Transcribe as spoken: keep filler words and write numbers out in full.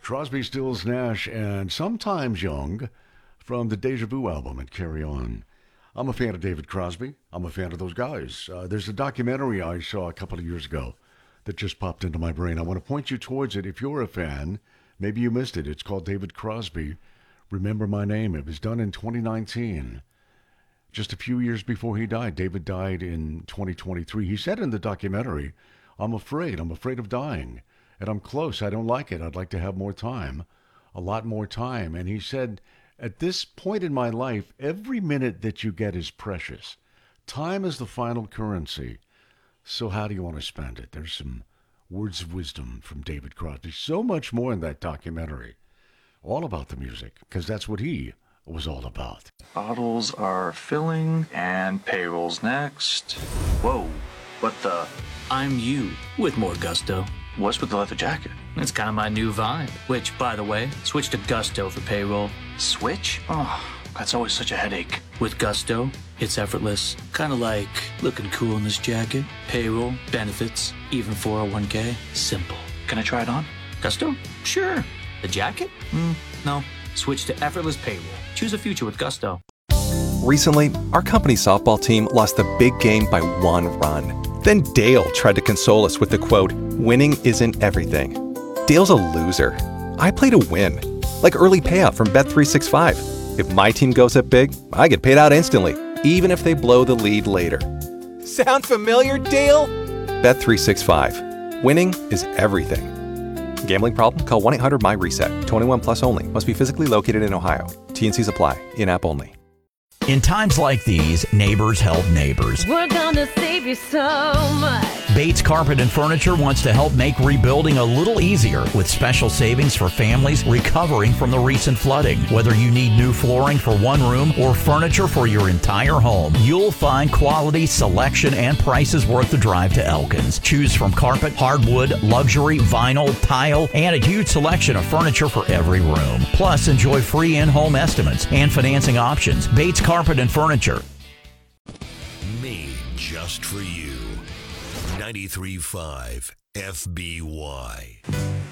Crosby, Stills, Nash, and sometimes Young from the Deja Vu album and Carry On. I'm a fan of David Crosby. I'm a fan of those guys. Uh, there's a documentary I saw a couple of years ago that just popped into my brain. I want to point you towards it if you're a fan. Maybe you missed it. It's called David Crosby, Remember My Name. It was done in twenty nineteen. Just a few years before he died. David died in twenty twenty-three. He said in the documentary, I'm afraid. I'm afraid of dying. And I'm close. I don't like it. I'd like to have more time, a lot more time. And he said, at this point in my life, every minute that you get is precious. Time is the final currency. So how do you want to spend it? There's some words of wisdom from David Crosby. So much more in that documentary. All about the music, because that's what he was all about. Bottles are filling and payroll's next. Whoa, what the? I'm you with more gusto. What's with the leather jacket? It's kind of my new vibe. Which, by the way, switch to Gusto for payroll. Switch? Oh, that's always such a headache. With Gusto, it's effortless. Kind of like looking cool in this jacket. Payroll, benefits, even four oh one k. Simple. Can I try it on? Gusto? Sure. The jacket? Mm, no. Switch to effortless payroll. Choose a future with Gusto. Recently, our company softball team lost the big game by one run. Then Dale tried to console us with the quote, winning isn't everything. Dale's a loser. I play to win. Like early payout from Bet three sixty-five. If my team goes up big, I get paid out instantly, even if they blow the lead later. Sound familiar, Dale? Bet three sixty-five. Winning is everything. Gambling problem? Call one eight hundred M Y reset. twenty-one plus only. Must be physically located in Ohio. T and Cs apply. In-app only. In times like these, neighbors help neighbors. We're gonna save you so much. Bates Carpet and Furniture wants to help make rebuilding a little easier with special savings for families recovering from the recent flooding. Whether you need new flooring for one room or furniture for your entire home, you'll find quality, selection, and prices worth the drive to Elkins. Choose from carpet, hardwood, luxury, vinyl, tile, and a huge selection of furniture for every room. Plus, enjoy free in-home estimates and financing options. Bates Carpet and Furniture. Made just for you. ninety-three point five F B Y.